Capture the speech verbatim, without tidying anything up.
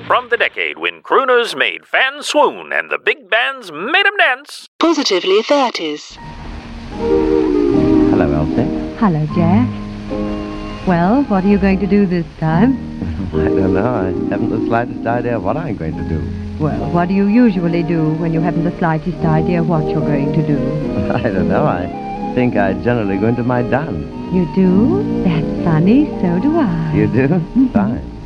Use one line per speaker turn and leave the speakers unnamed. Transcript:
from the decade when crooners made fans swoon and the big bands made 'em dance.
Positively thirties.
Hello, Elsie.
Hello, Jack. Well, what are you going to do this time?
I don't know. I haven't the slightest idea what I'm going to do.
Well, what do you usually do when you haven't the slightest idea what you're going to do?
I don't know. I think I generally go into my dance.
You do? That's funny. So do I.
You do? Fine.